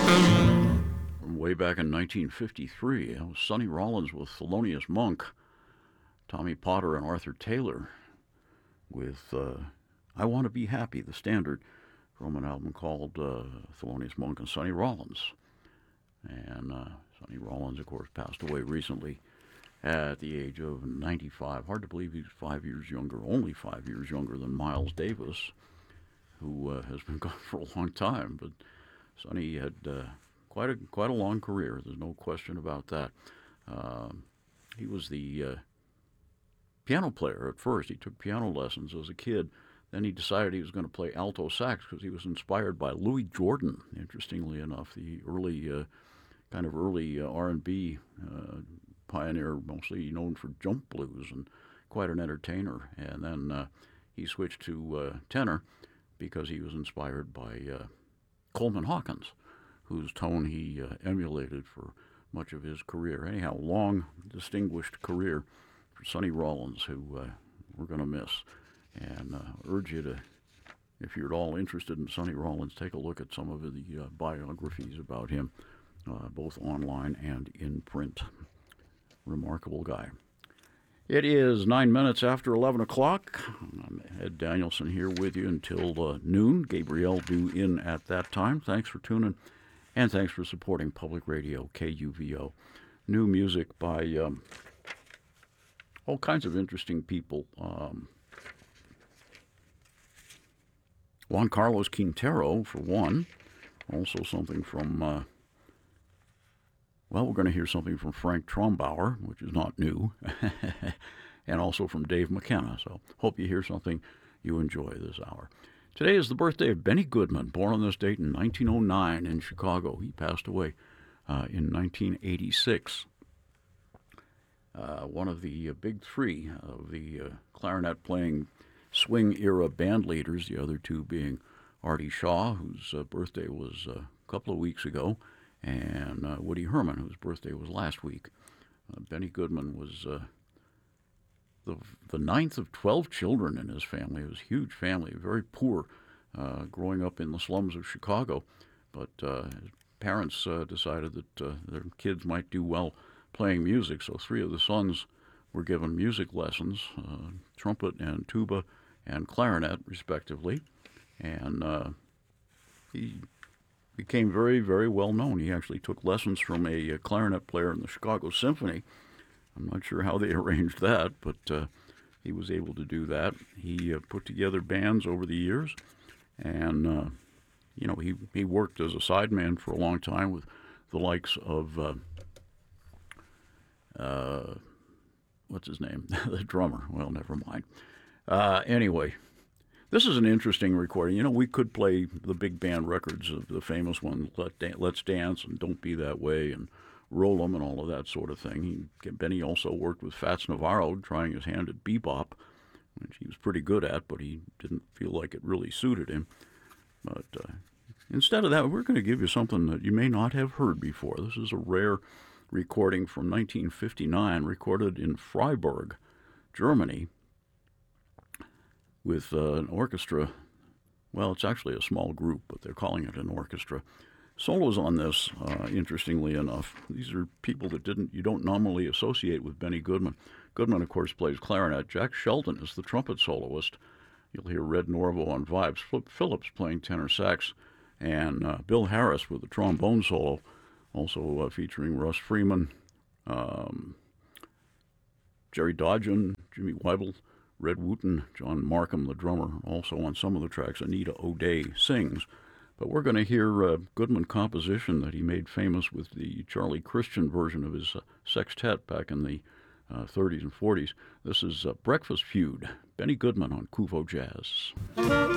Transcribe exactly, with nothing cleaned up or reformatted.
From way back in nineteen fifty-three, that was Sonny Rollins with Thelonious Monk, Tommy Potter and Arthur Taylor with uh, I Want to Be Happy, the standard from an album called uh, Thelonious Monk and Sonny Rollins. And uh, Sonny Rollins, of course, passed away recently at the age of ninety-five. Hard to believe he's five years younger, only five years younger than Miles Davis, who uh, has been gone for a long time. But Sonny had uh, quite a quite a long career. There's no question about that. Um, he was the uh, piano player at first. He took piano lessons as a kid. Then he decided he was going to play alto sax because he was inspired by Louis Jordan, interestingly enough, the early, uh, kind of early uh, R and B uh, pioneer, mostly known for jump blues and quite an entertainer. And then uh, he switched to uh, tenor because he was inspired by uh, Coleman Hawkins, whose tone he uh, emulated for much of his career. Anyhow, long, distinguished career for Sonny Rollins, who uh, we're going to miss. And uh, urge you to, if you're at all interested in Sonny Rollins, take a look at some of the uh, biographies about him, uh, both online and in print. Remarkable guy. It is nine minutes after eleven o'clock. I'm Ed Danielson here with you until uh, noon. Gabrielle due in at that time. Thanks for tuning, and thanks for supporting Public Radio, K U V O. New music by um, all kinds of interesting people. Um, Juan Carlos Quintero, for one. Also something from, uh, well, we're going to hear something from Frank Trombauer, which is not new, and also from Dave McKenna. So hope you hear something you enjoy this hour. Today is the birthday of Benny Goodman, born on this date in nineteen oh nine in Chicago. He passed away uh, in nineteen eighty-six. Uh, one of the uh, big three of the uh, clarinet-playing swing-era band leaders, the other two being Artie Shaw, whose uh, birthday was uh, a couple of weeks ago, and uh, Woody Herman, whose birthday was last week. Uh, Benny Goodman was uh, the the ninth of twelve children in his family. It was a huge family, very poor, uh, growing up in the slums of Chicago. But uh, his parents uh, decided that uh, their kids might do well playing music, so three of the sons were given music lessons, uh, trumpet and tuba and clarinet, respectively. And uh, he became very, very well known. He actually took lessons from a, a clarinet player in the Chicago Symphony. I'm not sure how they arranged that, but uh, he was able to do that. He uh, put together bands over the years, and, uh, you know, he, he worked as a sideman for a long time with the likes of, uh, uh, what's his name? The drummer. Well, never mind. Uh, anyway, this is an interesting recording. You know, we could play the big band records of the famous one, Let Dan- Let's Dance and Don't Be That Way and Roll 'em and all of that sort of thing. He, Benny also worked with Fats Navarro, trying his hand at bebop, which he was pretty good at, but he didn't feel like it really suited him. But uh, instead of that, we're going to give you something that you may not have heard before. This is a rare recording from nineteen fifty-nine, recorded in Freiburg, Germany, with uh, an orchestra. Well, it's actually a small group, but they're calling it an orchestra. Solos on this, uh, interestingly enough, these are people that didn't you don't normally associate with Benny Goodman. Goodman, of course, plays clarinet. Jack Shelton is the trumpet soloist. You'll hear Red Norvo on vibes, Flip Phillips playing tenor sax, and uh, Bill Harris with the trombone solo, also uh, featuring Russ Freeman, um, Jerry Dodgen, Jimmy Weibel, Red Wooten, John Markham, the drummer. Also on some of the tracks, Anita O'Day sings. But we're going to hear a Goodman composition that he made famous with the Charlie Christian version of his uh, sextet back in the uh, thirties and forties. This is uh, Breakfast Feud, Benny Goodman on Kuvo Jazz.